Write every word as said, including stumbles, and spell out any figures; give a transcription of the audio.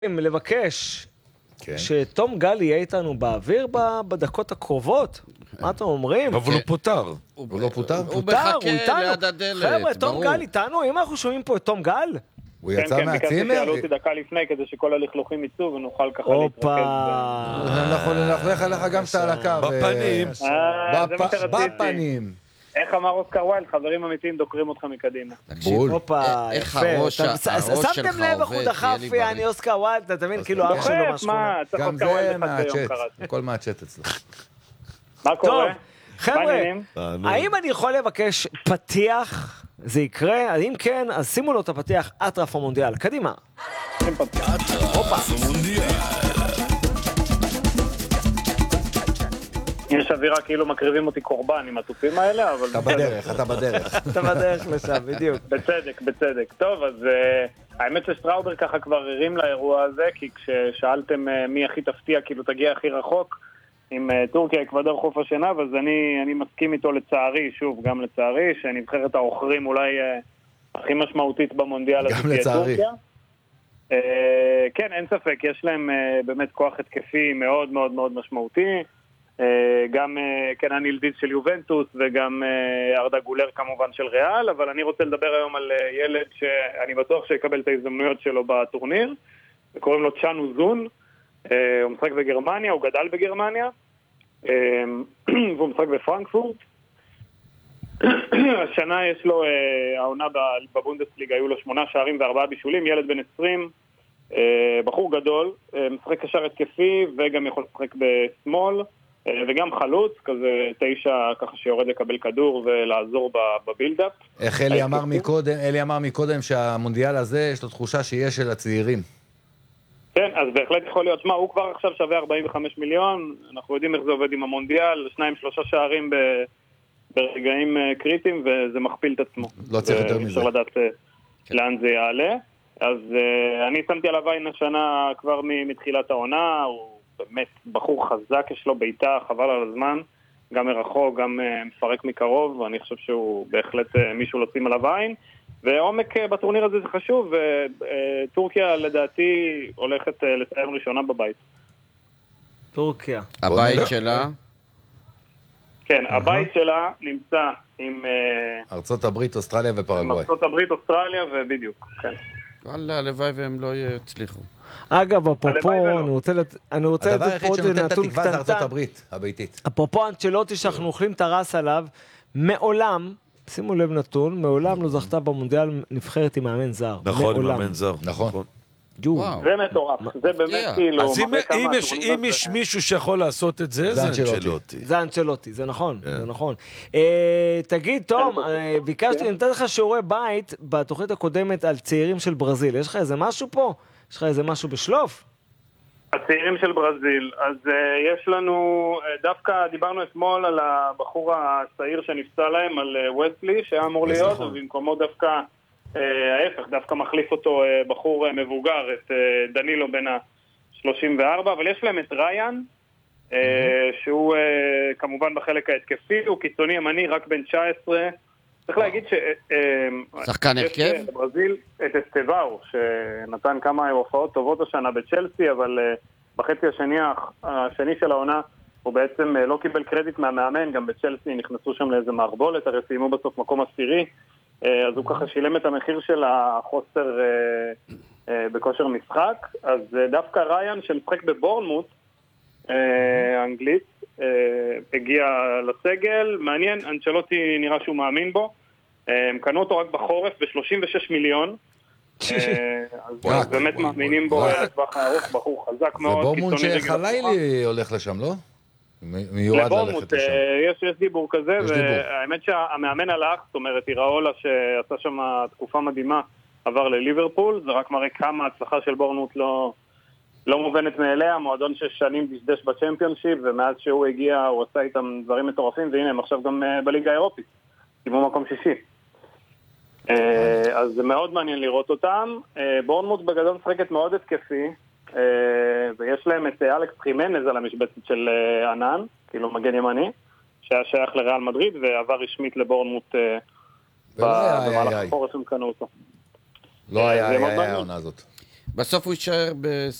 לבקש שתום גל יהיה איתנו באוויר בדקות הקרובות. מה אתם אומרים? אבל הוא פוטר. הוא לא פוטר? הוא מחכה ליד הדלת. חבר'ה, תום גל איתנו? אם אנחנו שומעים פה את תום גל? הוא יצא מהצימר? שאלו אותי דקה לפני כדי שכל הלכלוכים יצאו ונוכל ככה הופה. אנחנו נלכלך עליך גם שאתה על הקו. בפנים. בפנים. איך אמר אוסקר ויילד, חברים אמיתיים דוקרים אותך מקדימה. בול. הופה, איך יפה. הראש שלך שמתם לב איך הוא דחף אני אוסקר ויילד, אתה מבין? כאילו אח שלו מהשכונה. גם זה מהצ'אט, הכל מהצ'אט אצלו. מה קורה? טוב, חבר'ה, האם אני יכול לבקש פתיח? זה יקרה? אם כן, אז שימו לו את הפתיח אטרף המונדיאל. קדימה. אטרף המונדיאל. יש אווירה כאילו מקריבים אותי קורבן עם התופים האלה, אבל... אתה בדרך, אתה בדרך. אתה בדרך לשם, בדיוק. בצדק, בצדק. טוב, אז האמת שסטראובר ככה כבר הרים לאירוע הזה, כי כששאלתם מי הכי תפתיע, כאילו תגיע הכי רחוק, עם טורקיה, אקוודור, חוף השנהב, אז אני, אני מסכים איתו לצערי, שוב, גם לצערי, שנבחרת האוחרים אולי הכי משמעותית במונדיאל הזה תהיה טורקיה. כן, אין ספק, יש להם באמת כוח התקפי מאוד מאוד מאוד משמעותי, גם קנן ילדיז של יובנטוס וגם ארדה גולר כמובן של ריאל, אבל אני רוצה לדבר היום על ילד שאני בטוח שיקבל את ההזדמנויות שלו בטורניר, וקוראים לו צ'אנו זון, הוא משחק בגרמניה, הוא גדל בגרמניה, והוא משחק בפרנקפורט. השנה יש לו, העונה בבונדסליגה, היו לו שמונה שערים וארבעה בישולים, ילד בן עשרים, בחור גדול, משחק קשר התקפי וגם יכול לשחק בשמאל, וגם חלוץ, כזה תשע ככה שיורד לקבל כדור ולעזור בבילדאפ. איך אלי אמר מקודם, אלי אמר מקודם שהמונדיאל הזה יש לו תחושה שיש של הצעירים. כן, אז בהחלט יכול להיות, שמה, הוא כבר עכשיו שווה ארבעים וחמישה מיליון, אנחנו יודעים איך זה עובד עם המונדיאל, שניים שלושה שערים ב... ברגעים קריטיים, וזה מכפיל את עצמו. לא צריך יותר מזה. אפשר לדעת לאן זה יעלה. אז uh, אני שמתי עליו עין השנה כבר מתחילת העונה, הוא באמת בחור חזק, יש לו ביתה, חבל על הזמן, גם מרחוק, גם uh, מפרק מקרוב, ואני חושב שהוא בהחלט uh, מישהו לשים עליו עין. ועומק uh, בטורניר הזה זה חשוב, וטורקיה uh, לדעתי הולכת uh, לסיים ראשונה בבית. טורקיה. הבית שלה? כן, הבית שלה נמצא עם... ארצות הברית, אוסטרליה ופרגוואי. ארצות הברית, אוסטרליה ובדיוק, כן. וואלה, הלוואי והם לא יצליחו. אגב, אפרופו, אני רוצה הדבר היחיד שנותן את נתון התקווה זה ארצות קטנטן. הברית, הביתית. אפרופו אנצ'לוטי שאנחנו אוכלים את הרס עליו, מעולם, שימו לב נתון, מעולם לא זכתה במונדיאל נבחרת עם מאמן זר. נכון, עם מעולם. מאמן זר. נכון. וואו. זה מטורף, זה באמת כאילו... אז אם יש, אם יש מישהו שיכול לעשות את זה, זה אנצ'לוטי. זה אנצ'לוטי, זה נכון, זה נכון. תגיד, תום, ביקשתי, אני נתן לך שיעורי בית בתוכנית הקודמת על צעירים של ברזיל. יש לך איזה משהו פה? יש לך איזה משהו בשלוף? הצעירים של ברזיל, אז יש לנו, דווקא דיברנו אתמול על הבחור הצעיר שנפצע להם, על וסלי, שהיה אמור להיות, ובמקומו דווקא... ההפך, דווקא מחליף אותו בחור מבוגר, את דנילו בן ה-שלושים וארבע, אבל יש להם את ריין, שהוא כמובן בחלק ההתקפי, הוא קיצוני ימני, רק בן תשע עשרה. צריך להגיד ש... שחקן הרכב? בברזיל את אסטבאו, שנתן כמה הופעות טובות השנה בצ'לסי, אבל בחצי השני, השני של העונה, הוא בעצם לא קיבל קרדיט מהמאמן, גם בצ'לסי נכנסו שם לאיזה מערבולת, הרי סיימו בסוף מקום עשירי, אז הוא ככה שילם את המחיר של החוסר בכושר משחק. אז דווקא ריין שמשחק בבורנמוט, אנגלית, הגיע לסגל, מעניין, אנצ'לוטי נראה שהוא מאמין בו, הם קנו אותו רק בחורף ב-שלושים ושש מיליון, אז באמת מאמינים בו לטווח הארוך, בחור חזק מאוד. זה בורנמוט שחלילי הולך לשם, לא? מיועד ללכת לשם. יש, יש דיבור כזה, והאמת שהמאמן הלך, זאת אומרת, איראולה שעשה שם תקופה מדהימה, עבר לליברפול, זה רק מראה כמה הצלחה של בורנמוט לא, לא מובנת מאליה, מועדון ששנים דשדש בצ'מפיונשיפ, ומאז שהוא הגיע, הוא עשה איתם דברים מטורפים, והנה הם עכשיו גם בליגה האירופית, קיבלו מקום שישי. אז זה מאוד מעניין לראות אותם. בורנמוט בגדול משחקת מאוד התקפי, ויש להם את אלכס חימנז על המשבצת של ענן, כאילו מגן ימני, שהיה שייך לריאל מדריד ועבר רשמית לבורנמוט במהלך החורף הם קנו אותו. לא היה, היה העונה הזאת. בסוף הוא יישאר